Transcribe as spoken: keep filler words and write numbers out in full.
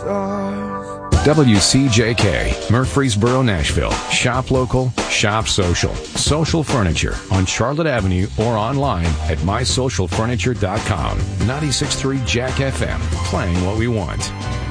stars. W C J K, Murfreesboro, Nashville. Shop local, shop social. Social Furniture on Charlotte Avenue or online at my social furniture dot com. ninety-six point three Jack F M, playing what we want.